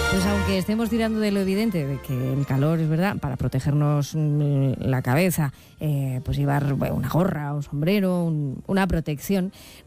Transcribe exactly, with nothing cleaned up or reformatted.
Pues aunque estemos tirando de lo evidente, de que el calor es verdad, para protegernos la cabeza, eh, pues llevar bueno, una gorra, un sombrero, un, una protección,